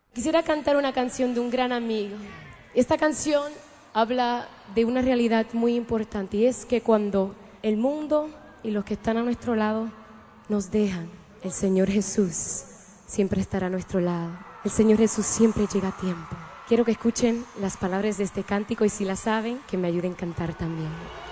Quisiera cantar una canción de un gran amigo. Esta canción habla de una realidad muy importante, y es que cuando el mundo y los que están a nuestro lado nos dejan, el Señor Jesús siempre estará a nuestro lado. El Señor Jesús siempre llega a tiempo. Quiero que escuchen las palabras de este cántico y si la saben, que me ayuden a cantar también.